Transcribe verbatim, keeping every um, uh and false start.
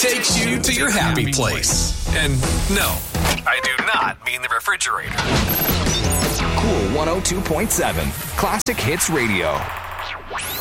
takes you to your happy place. And no, I do not mean the refrigerator. Cool one oh two point seven, Classic Hits Radio.